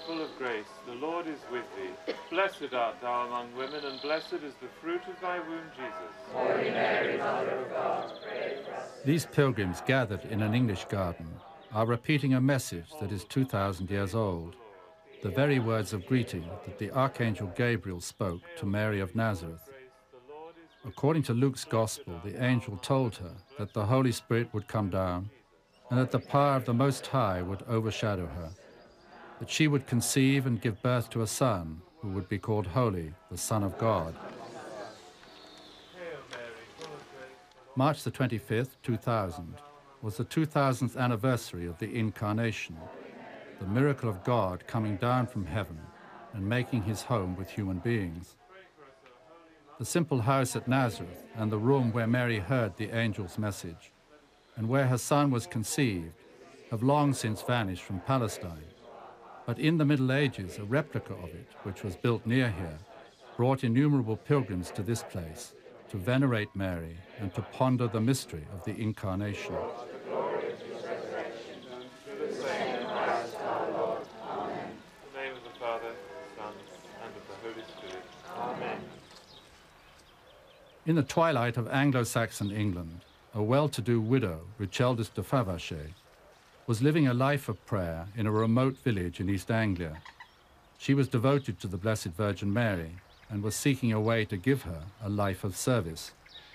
full of grace, the Lord is with thee. Blessed art thou among women, and blessed is the fruit of thy womb, Jesus. Holy Mary, Mother of God, pray for us. These pilgrims gathered in an English garden are repeating a message that is 2,000 years old, the very words of greeting that the Archangel Gabriel spoke to Mary of Nazareth. According to Luke's Gospel, the angel told her that the Holy Spirit would come down and that the power of the Most High would overshadow her, that she would conceive and give birth to a son who would be called Holy, the Son of God. March the 25th, 2000, was the 2000th anniversary of the Incarnation, the miracle of God coming down from heaven and making his home with human beings. The simple house at Nazareth and the room where Mary heard the angel's message and where her son was conceived have long since vanished from Palestine. But in the Middle Ages, a replica of it, which was built near here, brought innumerable pilgrims to this place to venerate Mary and to ponder the mystery of the Incarnation. In the twilight of Anglo-Saxon England, a well-to-do widow, Richildis de Favershey, was living a life of prayer in a remote village in East Anglia. She was devoted to the Blessed Virgin Mary and was seeking a way to give her a life of service.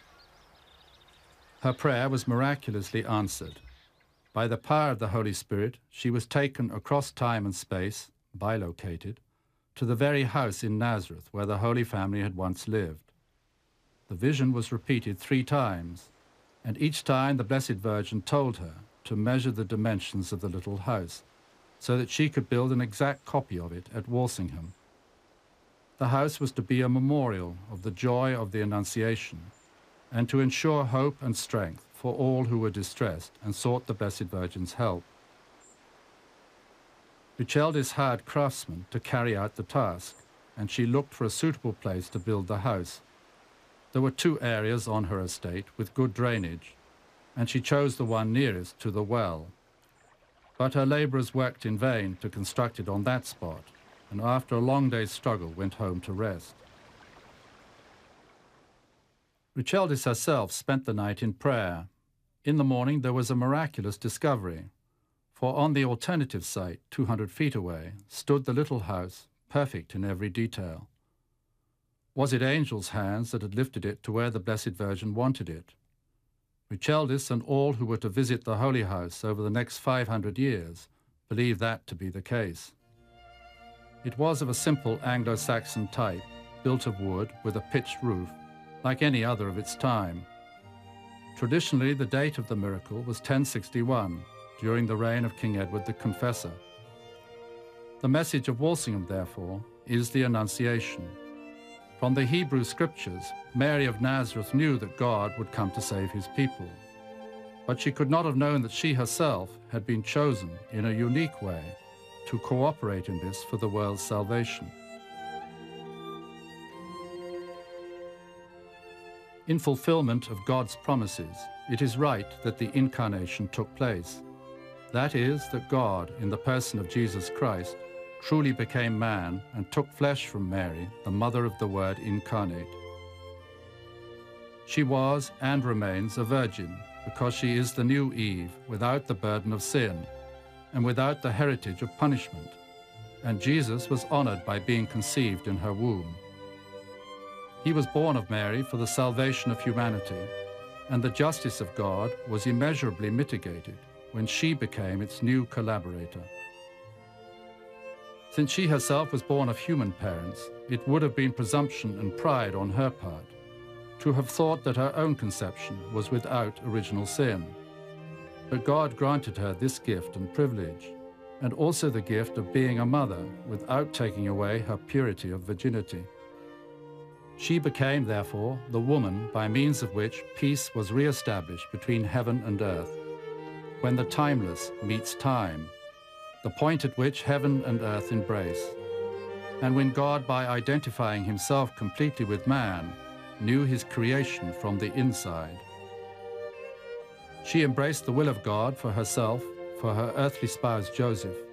Her prayer was miraculously answered. By the power of the Holy Spirit, she was taken across time and space, bilocated, to the very house in Nazareth where the Holy Family had once lived. The vision was repeated 3 times, and each time the Blessed Virgin told her to measure the dimensions of the little house so that she could build an exact copy of it at Walsingham. The house was to be a memorial of the joy of the Annunciation and to ensure hope and strength for all who were distressed and sought the Blessed Virgin's help. Richildis hired craftsmen to carry out the task, and she looked for a suitable place to build the house. There were 2 areas on her estate with good drainage, and she chose the one nearest to the well. But her labourers worked in vain to construct it on that spot, and after a long day's struggle went home to rest. Richildis herself spent the night in prayer. In the morning there was a miraculous discovery, for on the alternative site, 200 feet away, stood the little house, perfect in every detail. Was it angels' hands that had lifted it to where the Blessed Virgin wanted it? Richildis and all who were to visit the Holy House over the next 500 years believed that to be the case. It was of a simple Anglo-Saxon type, built of wood with a pitched roof, like any other of its time. Traditionally, the date of the miracle was 1061, during the reign of King Edward the Confessor. The message of Walsingham, therefore, is the Annunciation. From the Hebrew Scriptures, Mary of Nazareth knew that God would come to save his people. But she could not have known that she herself had been chosen in a unique way to cooperate in this for the world's salvation. In fulfillment of God's promises, it is right that the Incarnation took place. That is, that God, in the person of Jesus Christ, truly became man and took flesh from Mary, the mother of the Word incarnate. She was and remains a virgin because she is the new Eve without the burden of sin and without the heritage of punishment, and Jesus was honored by being conceived in her womb. He was born of Mary for the salvation of humanity, and the justice of God was immeasurably mitigated when she became its new collaborator. Since she herself was born of human parents, it would have been presumption and pride on her part to have thought that her own conception was without original sin. But God granted her this gift and privilege, and also the gift of being a mother without taking away her purity of virginity. She became, therefore, the woman by means of which peace was re-established between heaven and earth, when the timeless meets time, the point at which heaven and earth embrace, and when God, by identifying himself completely with man, knew his creation from the inside. She embraced the will of God for herself, for her earthly spouse Joseph,